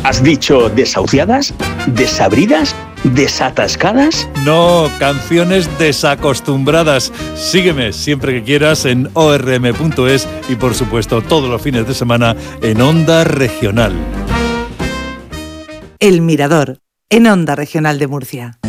¿Has dicho desahuciadas? ¿Desabridas? ¿Desatascadas? No, canciones desacostumbradas. Sígueme siempre que quieras en orm.es y por supuesto todos los fines de semana en Onda Regional. El Mirador, en Onda Regional de Murcia.